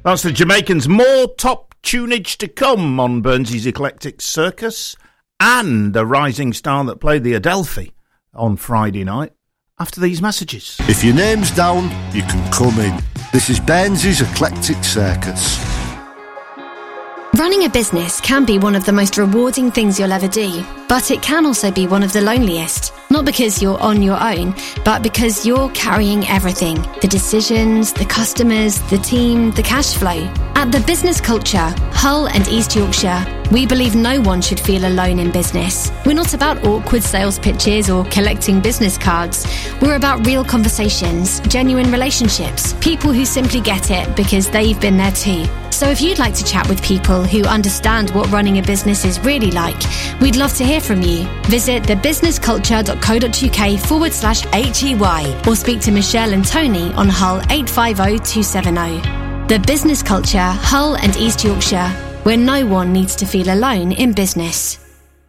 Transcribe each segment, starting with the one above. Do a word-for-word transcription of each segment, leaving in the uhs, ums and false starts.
That's the Jamaicans. More top tunage to come on Burnsy's Eclectic Circus, and a rising star that played the Adelphi on Friday night after these messages. If your name's down, you can come in. This is Burnsy's Eclectic Circus. Running a business can be one of the most rewarding things you'll ever do, but it can also be one of the loneliest. Not because you're on your own, but because you're carrying everything. The decisions, the customers, the team, the cash flow. At The Business Culture, Hull and East Yorkshire, we believe no one should feel alone in business. We're not about awkward sales pitches or collecting business cards. We're about real conversations, genuine relationships, people who simply get it because they've been there too. So if you'd like to chat with people who understand what running a business is really like, we'd love to hear from you. Visit thebusinessculture.co.uk forward slash HEY or speak to Michelle and Tony on Hull eight five oh two seven oh. The Business Culture, Hull and East Yorkshire, where no one needs to feel alone in business.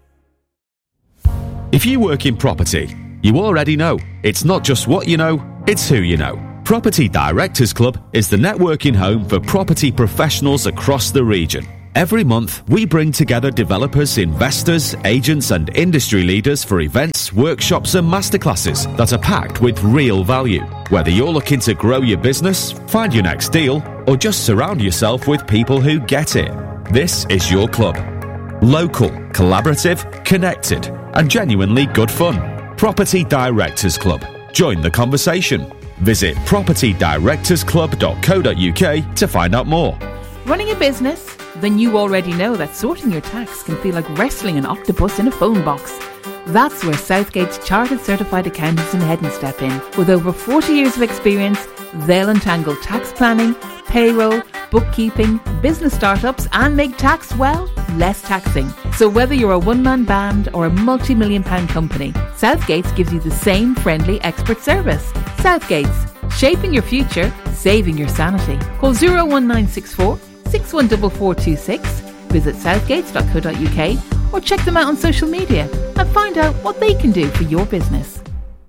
If you work in property, you already know it's not just what you know, it's who you know. Property Directors Club is the networking home for property professionals across the region. Every month, we bring together developers, investors, agents and industry leaders for events, workshops and masterclasses that are packed with real value. Whether you're looking to grow your business, find your next deal, or just surround yourself with people who get it, this is your club. Local, collaborative, connected and genuinely good fun. Property Directors Club. Join the conversation. Visit property directors club dot co dot uk to find out more. Running a business? Then you already know that sorting your tax can feel like wrestling an octopus in a phone box. That's where Southgate's Chartered Certified Accountants in Hedden step in. With over forty years of experience, they'll untangle tax planning, payroll, bookkeeping, business startups and make tax, well, less taxing. So whether you're a one-man band or a multi-million pound company, Southgate's gives you the same friendly expert service. Southgate's, shaping your future, saving your sanity. Call oh one nine six four, six one four four two six, visit southgates dot co dot uk or check them out on social media and find out what they can do for your business.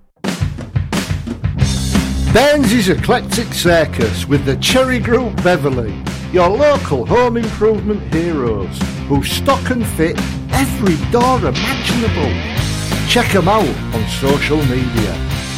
Burnsy's Eclectic Circus with the Cherry Group Beverley, your local home improvement heroes who stock and fit every door imaginable. Check them out on social media.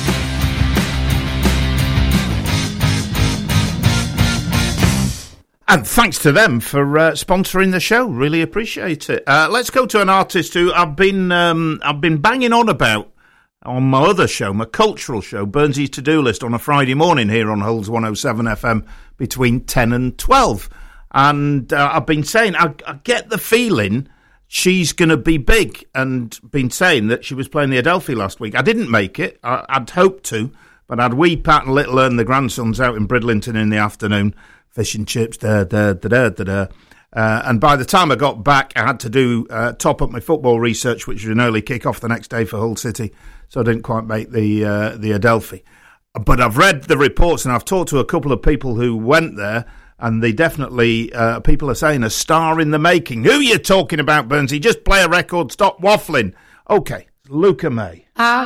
And thanks to them for uh, sponsoring the show. Really appreciate it. Uh, let's go to an artist who I've been um, I've been banging on about on my other show, my cultural show, Burnsy's To-Do List, on a Friday morning here on Hull's one oh seven F M between ten and twelve. And uh, I've been saying, I, I get the feeling she's going to be big, and been saying that she was playing the Adelphi last week. I didn't make it. I, I'd hoped to, but I'd wee Pat and Little and the grandsons out in Bridlington in the afternoon, fish and chips, da, da, da, da, da, da. Uh, and by the time I got back, I had to do uh, top up my football research, which was an early kick-off the next day for Hull City, so I didn't quite make the uh, the Adelphi. But I've read the reports and I've talked to a couple of people who went there, and they definitely, uh, people are saying, a star in the making. Who are you talking about, Burnsy? Just play a record, stop waffling. Okay, Luca May. I